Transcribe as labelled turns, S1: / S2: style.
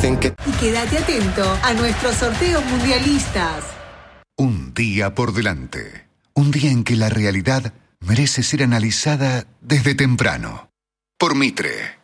S1: Y quédate atento a nuestros sorteos mundialistas.
S2: Un día por delante. Un día en que la realidad merece ser analizada desde temprano. Por Mitre.